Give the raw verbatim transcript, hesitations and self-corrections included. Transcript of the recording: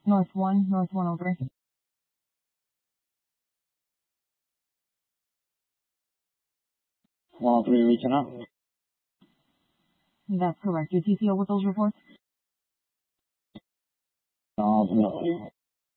North one, North one over. one oh three reaching out. That's correct. Your T C O with those reports? No, no.